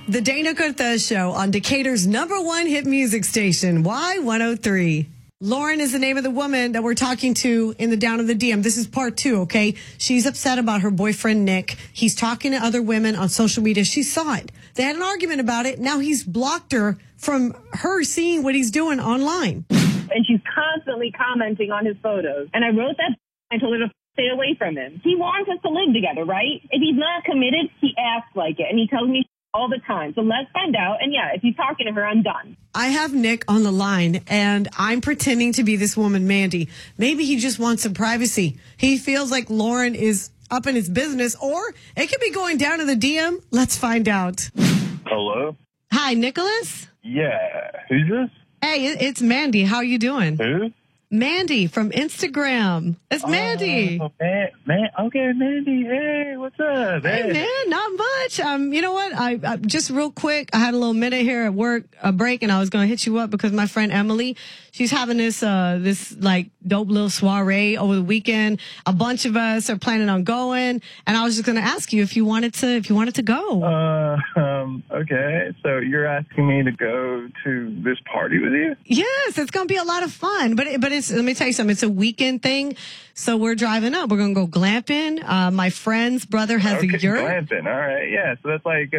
The Dana Cortez Show on Decatur's #1 hit music station, Y103. Lauren is the name of the woman that we're talking to in the Down of the DM. This is part 2, okay? She's upset about her boyfriend, Nick. He's talking to other women on social media. She saw it. They had an argument about it. Now he's blocked her from her seeing what he's doing online. And she's constantly commenting on his photos. And I wrote that. I told her to stay away from him. He wants us to live together, right? If he's not committed, he acts like it. And he tells me all the time. So let's find out. And yeah, if he's talking to her, I'm done. I have Nick on the line, and I'm pretending to be this woman, Mandy. Maybe he just wants some privacy. He feels like Lauren is up in his business, or it could be going down to the DM. Let's find out. Hello? Hi, Nicholas? Yeah. Who's this? Hey, it's Mandy. How you doing? Who? Mandy from Instagram. It's Mandy. Oh, man. Okay, Mandy. Hey, what's up? Hey, man, not much. You know what? I just real quick, I had a little minute here at work, a break, and I was going to hit you up because my friend Emily, she's having this like dope little soiree over the weekend. A bunch of us are planning on going, and I was just going to ask you if you wanted to go. Okay. So you're asking me to go to this party with you? Yes, it's going to be a lot of fun, but it's, let me tell you something. It's a weekend thing. So we're driving up. We're going to go glamping. My friend's brother has a yurt. Glamping. All right. Yeah. So that's like,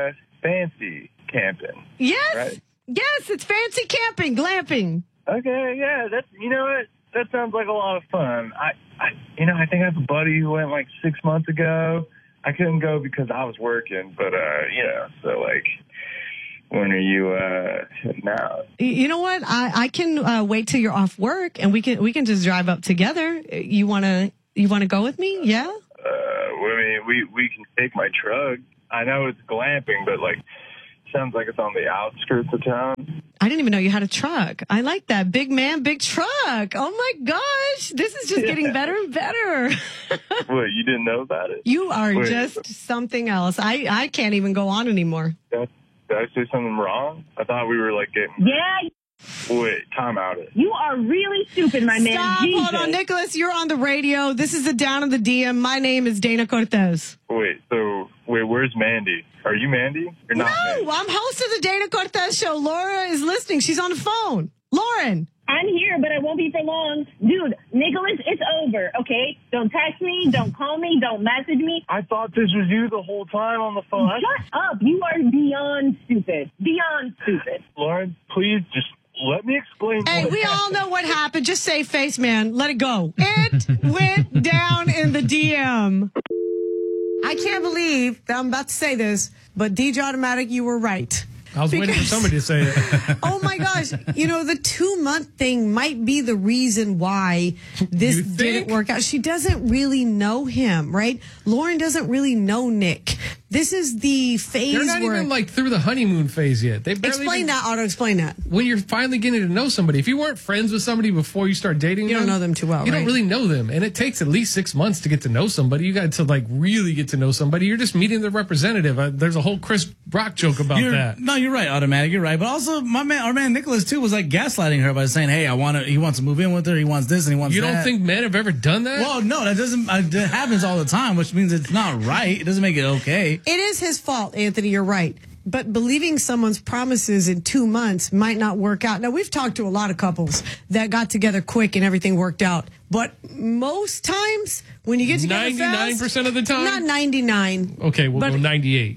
fancy camping. Yes. Right? Yes. It's fancy camping, glamping. Okay. Yeah. That's, you know what? That sounds like a lot of fun. I think I have a buddy who went like 6 months ago. I couldn't go because I was working, but, so like, when are you heading out? You know what? I can wait till you're off work, and we can just drive up together. You wanna go with me? Yeah. I mean, we can take my truck. I know it's glamping, but like, sounds like it's on the outskirts of town. I didn't even know you had a truck. I like that. Big man, big truck. Oh my gosh. This is just getting better and better. What, you didn't know about it? You are just something else. I can't even go on anymore. Did I say something wrong? I thought we were like getting... Yeah. Wait, time out. You are really stupid, my man. Stop. Jesus. Hold on, Nicholas. You're on the radio. This is the Down of the DM. My name is Dana Cortez. Wait, where's Mandy? Are you Mandy? You're not Mandy. No, I'm host of the Dana Cortez Show. Laura is listening. She's on the phone. Lauren. I'm here, but I won't be for long. Dude, Nicholas, it's over, okay? Don't text me, don't call me, don't message me. I thought this was you the whole time on the phone. Shut up. You are beyond stupid. Beyond stupid. Lauren, please just let me explain. Hey, we all know what happened. Just save face, man. Let it go. It went down in the DM. I can't believe that I'm about to say this, but DJ Automatic, you were right. I was waiting for somebody to say it. Oh my gosh. You know, the 2-month thing might be the reason why this didn't work out. She doesn't really know him, right? Lauren doesn't really know Nick. This is the phase They're not even like through the honeymoon phase yet. They barely explain that, Otto. Explain that. When you're finally getting to know somebody, if you weren't friends with somebody before you start dating you don't know them too well, you right? don't really know them. And it takes at least 6 months to get to know somebody. You got to like really get to know somebody. You're just meeting the representative. There's a whole Chris Rock joke about that. No, you're right, Automatic. You're right. But also, our man Nicholas, too, was like gaslighting her by saying, hey, he wants to move in with her. He wants this and he wants that. You don't think men have ever done that? Well, no, that happens all the time, which means it's not right. It doesn't make it okay. It is his fault, Anthony. You're right. But believing someone's promises in 2 months might not work out. Now, we've talked to a lot of couples that got together quick and everything worked out. But most times, when you get together 99% of the time? Not 99. Okay, we'll go 98.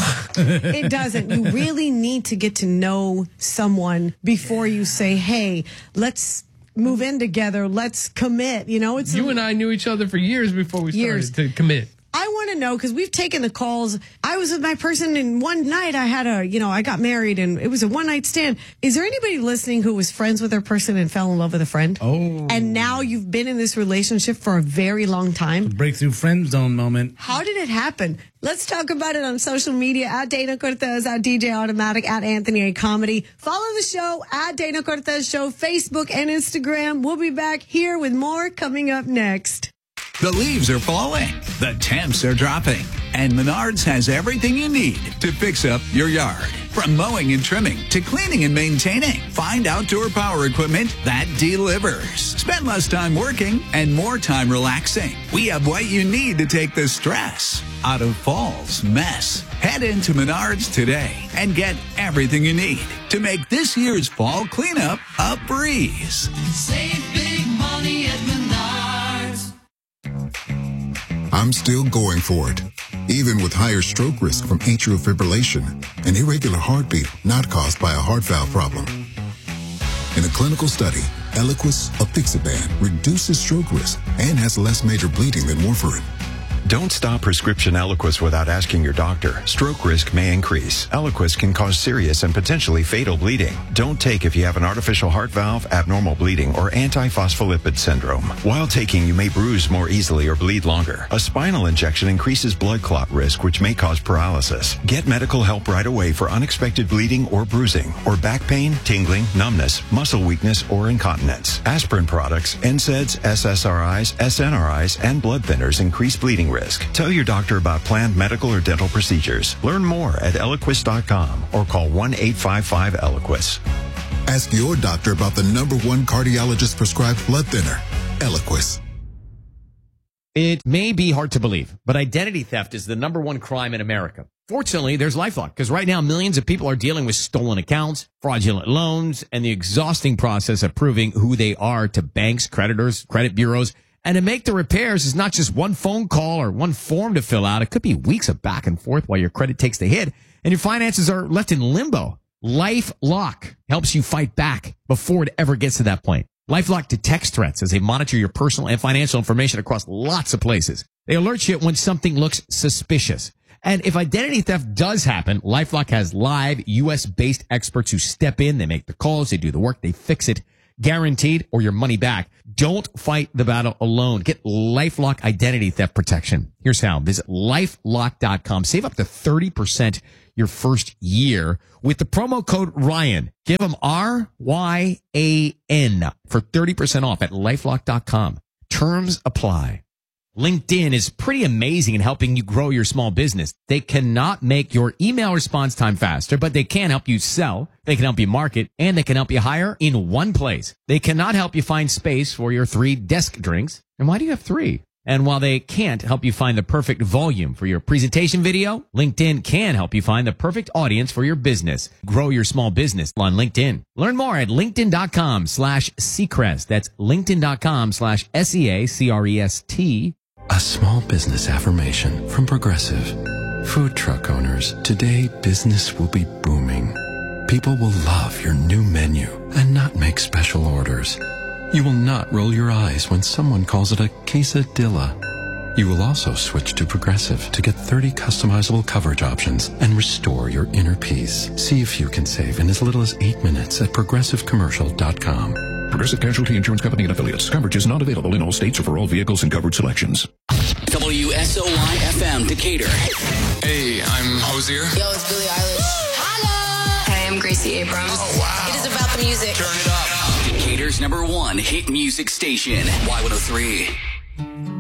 It doesn't. You really need to get to know someone before you say, hey, let's move in together. Let's commit. You know, You and I knew each other for years before we started to commit. I want to know, because we've taken the calls. I was with my person, and one night I got married, and it was a one-night stand. Is there anybody listening who was friends with their person and fell in love with a friend? Oh. And now you've been in this relationship for a very long time? Breakthrough friend zone moment. How did it happen? Let's talk about it on social media, at Dana Cortez, at DJ Automatic, at Anthony A. Comedy. Follow the show, at Dana Cortez Show, Facebook and Instagram. We'll be back here with more coming up next. The leaves are falling. The temps are dropping. And Menards has everything you need to fix up your yard. From mowing and trimming to cleaning and maintaining, find outdoor power equipment that delivers. Spend less time working and more time relaxing. We have what you need to take the stress out of fall's mess. Head into Menards today and get everything you need to make this year's fall cleanup a breeze. Save big money at Menards. I'm still going for it, even with higher stroke risk from atrial fibrillation, an irregular heartbeat not caused by a heart valve problem. In a clinical study, Eliquis apixaban reduces stroke risk and has less major bleeding than warfarin. Don't stop prescription Eliquis without asking your doctor. Stroke risk may increase. Eliquis can cause serious and potentially fatal bleeding. Don't take if you have an artificial heart valve, abnormal bleeding, or antiphospholipid syndrome. While taking, you may bruise more easily or bleed longer. A spinal injection increases blood clot risk, which may cause paralysis. Get medical help right away for unexpected bleeding or bruising, or back pain, tingling, numbness, muscle weakness, or incontinence. Aspirin products, NSAIDs, SSRIs, SNRIs, and blood thinners increase bleeding risk. Tell your doctor about planned medical or dental procedures. Learn more at Eliquis.com or call 1-855-ELIQUIS. Ask your doctor about the #1 cardiologist prescribed blood thinner, Eliquis. It may be hard to believe, but identity theft is the #1 crime in America. Fortunately, there's LifeLock, because right now millions of people are dealing with stolen accounts, fraudulent loans, and the exhausting process of proving who they are to banks, creditors, credit bureaus. And to make the repairs is not just one phone call or one form to fill out. It could be weeks of back and forth while your credit takes the hit and your finances are left in limbo. LifeLock helps you fight back before it ever gets to that point. LifeLock detects threats as they monitor your personal and financial information across lots of places. They alert you when something looks suspicious. And if identity theft does happen, LifeLock has live U.S.-based experts who step in. They make the calls. They do the work. They fix it. Guaranteed, or your money back. Don't fight the battle alone. Get LifeLock identity theft protection. Here's how. Visit LifeLock.com. Save up to 30% your first year with the promo code Ryan. Give them RYAN for 30% off at LifeLock.com. Terms apply. LinkedIn is pretty amazing in helping you grow your small business. They cannot make your email response time faster, but they can help you sell, they can help you market, and they can help you hire in one place. They cannot help you find space for your 3 desk drinks. And why do you have 3? And while they can't help you find the perfect volume for your presentation video, LinkedIn can help you find the perfect audience for your business. Grow your small business on LinkedIn. Learn more at linkedin.com/Seacrest. That's linkedin.com/SEACREST. A small business affirmation from Progressive. Food truck owners, today business will be booming. People will love your new menu and not make special orders. You will not roll your eyes when someone calls it a quesadilla. You will also switch to Progressive to get 30 customizable coverage options and restore your inner peace. See if you can save in as little as 8 minutes at progressivecommercial.com. Progressive Casualty Insurance Company and Affiliates. Coverage is not available in all states or for all vehicles and covered selections. WSOY FM Decatur. Hey, I'm Hosier. Yo, it's Billie Eilish. Holla! Hey, I'm Gracie Abrams. Oh, wow. It is about the music. Turn it up. Decatur's #1 hit music station, Y103.